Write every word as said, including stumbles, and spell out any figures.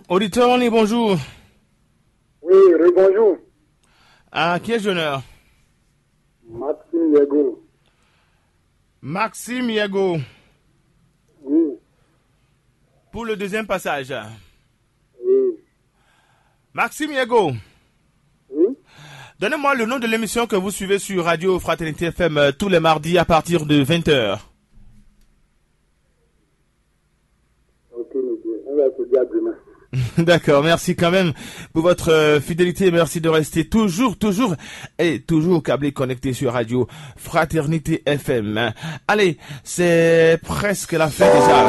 Auditeur, on est bonjour. Oui, bonjour. À qui est honneur? Maxime Yago. Maxime Yago. Oui. Pour le deuxième passage. Oui. Maxime Yago. Oui. Donnez-moi le nom de l'émission que vous suivez sur Radio Fraternité F M euh, tous les mardis à partir de vingt heures. Ok, monsieur. On va se dire demain. D'accord, merci quand même pour votre euh, fidélité. Merci de rester toujours, toujours et toujours câblé connecté sur Radio Fraternité F M. Allez, c'est presque la fin déjà.